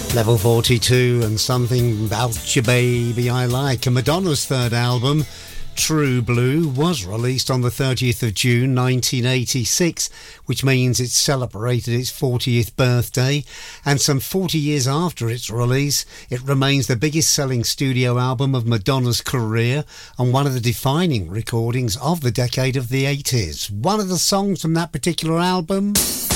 Level 42 and Something About Your Baby I Like. And Madonna's third album, True Blue, was released on the 30th of June 1986, which means it celebrated its 40th birthday. And some 40 years after its release, it remains the biggest selling studio album of Madonna's career and one of the defining recordings of the decade of the 80s. One of the songs from that particular album...